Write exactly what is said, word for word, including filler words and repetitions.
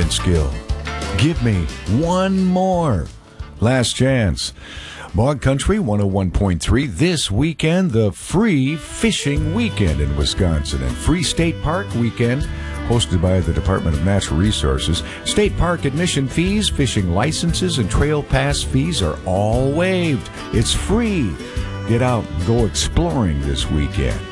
Vince Gill. Give me one more. Last chance. Bog Country one oh one point three. This weekend, the Free Fishing Weekend in Wisconsin and Free State Park Weekend, hosted by the Department of Natural Resources. State park admission fees, fishing licenses, and trail pass fees are all waived. It's free. Get out and go exploring this weekend.